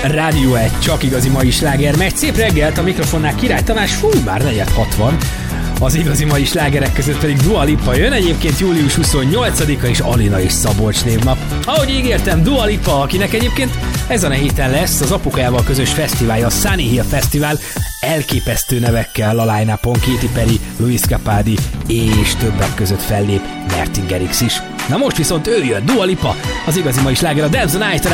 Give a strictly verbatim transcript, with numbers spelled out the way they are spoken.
Rádió egy csak igazi mai sláger megy. Szép reggelt, a mikrofonnál Király Tamás, fú, már negyed hatvan. Az igazi mai slágerek között pedig Dua Lipa jön, egyébként július huszonnyolcadika és Alina és Szabolcs névnap. Ahogy ígértem, Dua Lipa, akinek egyébként ezen a héten lesz az apukájával közös fesztiválja, a Sunny Hill Fesztivál, elképesztő nevekkel a line-upon, Katy Perry, Luis Capaldi és többek között fellép Martin Garrix is. Na most viszont ő jön, Dua Lipa, az igazi mai sláger, a Dance the Night